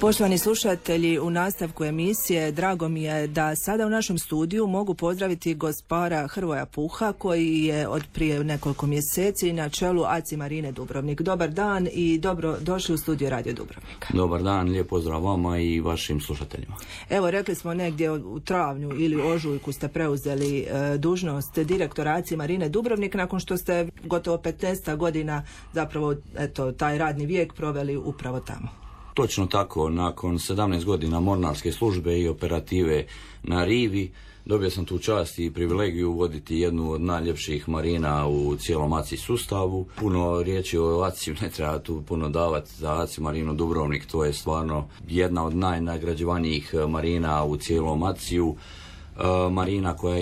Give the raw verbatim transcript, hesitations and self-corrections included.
Poštovani slušatelji, u nastavku emisije drago mi je da sada u našem studiju mogu pozdraviti gospara Hrvoja Puha, koji je od prije nekoliko mjeseci na čelu A C I Marine Dubrovnik. Dobar dan i dobro došli u studio Radio Dubrovnika. Dobar dan, lijep pozdrav vama i vašim slušateljima. Evo, rekli smo negdje u travnju ili ožujku ste preuzeli e, dužnost direktora A C I Marine Dubrovnik, nakon što ste gotovo petnaest godina zapravo eto, taj radni vijek proveli upravo tamo. Točno tako, nakon sedamnaest godina mornarske službe i operative na rivi, dobio sam tu čast i privilegiju voditi jednu od najljepših marina u cijelom A C I sustavu. Puno riječi o A C I ne treba tu puno davati za A C I Marinu Dubrovnik, to je stvarno jedna od najnagrađivanijih marina u cijelom A C I-u, marina koja